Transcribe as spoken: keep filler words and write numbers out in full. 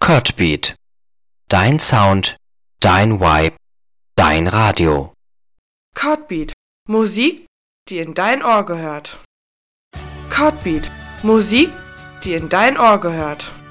Codbeat. Dein Sound, dein Vibe, dein Radio. Codbeat. Musik, die in dein Ohr gehört. Codbeat. Musik, die in dein Ohr gehört.